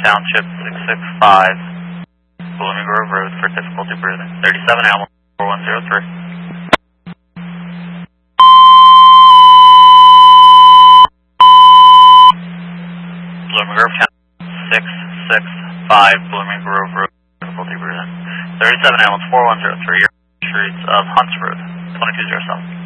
Township 665, Blooming Grove Road for difficulty breathing. 37 Hamilton 4103. Blooming Grove Township 665, Blooming Grove Road for difficulty breathing. 37 Hamilton 4103, streets of Hunts Road, 2207.